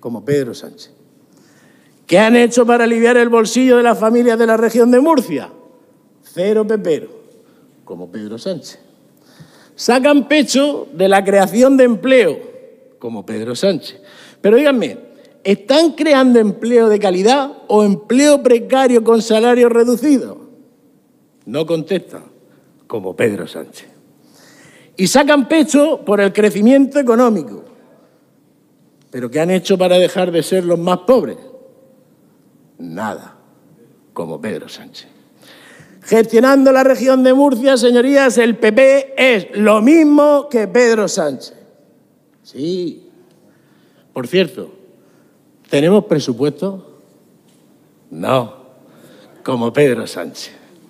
como Pedro Sánchez. ¿Qué han hecho para aliviar el bolsillo de las familias de la región de Murcia? Cero pepero, como Pedro Sánchez. Sacan pecho de la creación de empleo, como Pedro Sánchez. Pero díganme, ¿están creando empleo de calidad o empleo precario con salario reducido? No contestan, como Pedro Sánchez. Y sacan pecho por el crecimiento económico. ¿Pero qué han hecho para dejar de ser los más pobres? Nada, como Pedro Sánchez. Gestionando la región de Murcia, señorías, el PP es lo mismo que Pedro Sánchez. Sí. Por cierto, ¿tenemos presupuesto? No, como Pedro Sánchez.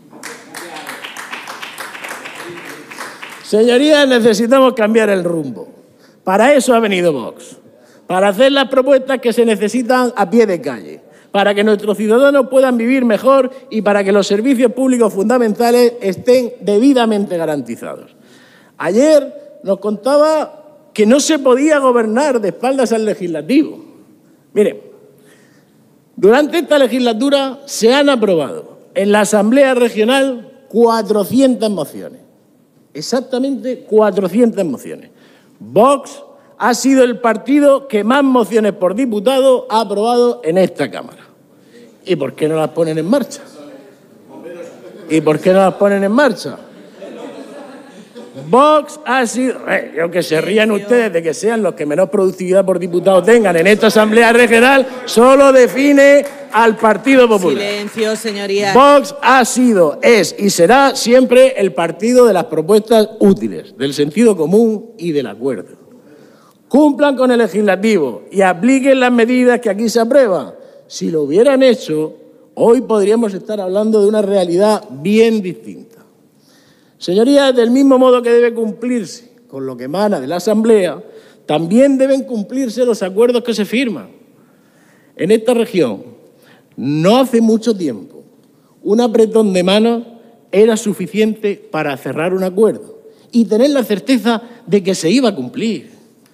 Señorías, necesitamos cambiar el rumbo. Para eso ha venido Vox, para hacer las propuestas que se necesitan a pie de calle, para que nuestros ciudadanos puedan vivir mejor y para que los servicios públicos fundamentales estén debidamente garantizados. Ayer nos contaba que no se podía gobernar de espaldas al legislativo. Miren, durante esta legislatura se han aprobado en la Asamblea Regional 400 mociones. Exactamente 400 mociones. Vox ha sido el partido que más mociones por diputado ha aprobado en esta Cámara. ¿Y por qué no las ponen en marcha? ¿Y por qué no las ponen en marcha? Vox ha sido... que se rían ustedes de que sean los que menos productividad por diputado tengan en esta Asamblea Regional, solo define al Partido Popular. Silencio, señorías. Vox ha sido, es y será siempre el partido de las propuestas útiles, del sentido común y del acuerdo. Cumplan con el legislativo y apliquen las medidas que aquí se aprueban. Si lo hubieran hecho, hoy podríamos estar hablando de una realidad bien distinta. Señorías, del mismo modo que debe cumplirse con lo que emana de la Asamblea, también deben cumplirse los acuerdos que se firman. En esta región, no hace mucho tiempo, un apretón de manos era suficiente para cerrar un acuerdo y tener la certeza de que se iba a cumplir.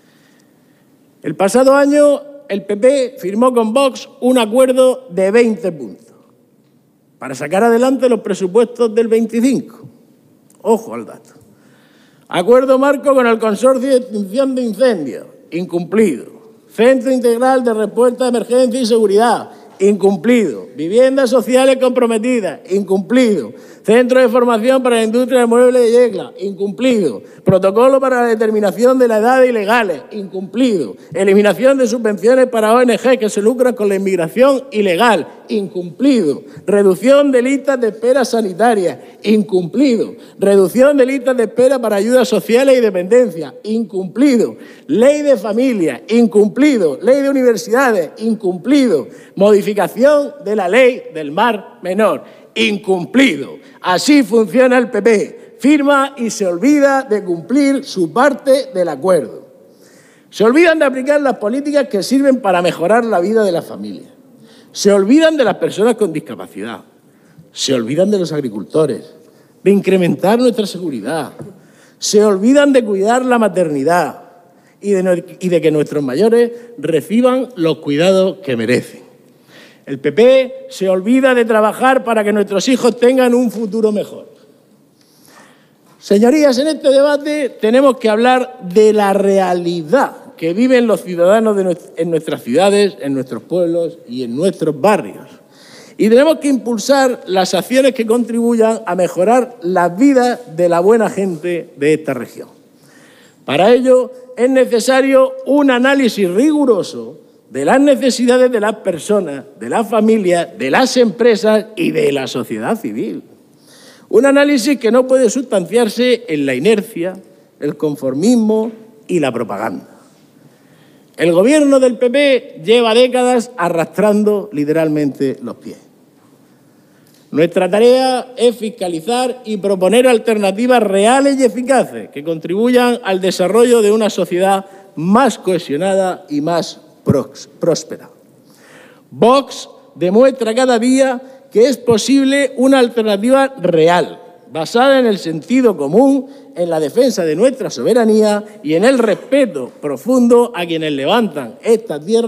El pasado año, el PP firmó con Vox un acuerdo de 20 puntos para sacar adelante los presupuestos del 25. Ojo al dato. Acuerdo marco con el Consorcio de Extinción de Incendios, incumplido. Centro Integral de Respuesta a Emergencia y Seguridad, incumplido. Viviendas sociales comprometidas, incumplido. Centro de Formación para la Industria del Mueble de Yecla, incumplido. Protocolo para la determinación de la edad de ilegales, incumplido. Eliminación de subvenciones para ONG que se lucran con la inmigración ilegal, incumplido. Reducción de listas de espera sanitarias, incumplido. Reducción de listas de espera para ayudas sociales y dependencia, incumplido. Ley de familia, incumplido. Ley de universidades, incumplido. Modificación de la ley del mar menor, incumplido. Así funciona el PP. Firma y se olvida de cumplir su parte del acuerdo. Se olvidan de aplicar las políticas que sirven para mejorar la vida de las familias. Se olvidan de las personas con discapacidad. Se olvidan de los agricultores, de incrementar nuestra seguridad. Se olvidan de cuidar la maternidad y de que nuestros mayores reciban los cuidados que merecen. El PP se olvida de trabajar para que nuestros hijos tengan un futuro mejor. Señorías, en este debate tenemos que hablar de la realidad que viven los ciudadanos en nuestras ciudades, en nuestros pueblos y en nuestros barrios. Y tenemos que impulsar las acciones que contribuyan a mejorar las vidas de la buena gente de esta región. Para ello es necesario un análisis riguroso de las necesidades de las personas, de las familias, de las empresas y de la sociedad civil. Un análisis que no puede sustanciarse en la inercia, el conformismo y la propaganda. El gobierno del PP lleva décadas arrastrando literalmente los pies. Nuestra tarea es fiscalizar y proponer alternativas reales y eficaces que contribuyan al desarrollo de una sociedad más cohesionada y más próspera. Vox demuestra cada día que es posible una alternativa real, basada en el sentido común, en la defensa de nuestra soberanía y en el respeto profundo a quienes levantan esta tierra